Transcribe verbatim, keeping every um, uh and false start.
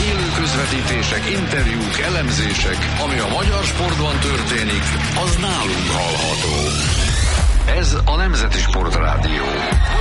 élő közvetítések, interjúk, elemzések, ami a magyar sportban történik, az nálunk hallható. Ez a Nemzeti Sportrádió.